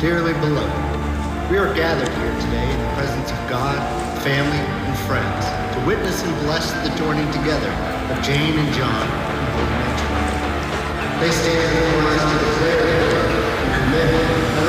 dearly beloved, we are gathered here today in the presence of God, family, and friends to witness and bless the joining together of Jane and John in holy matrimony. They stand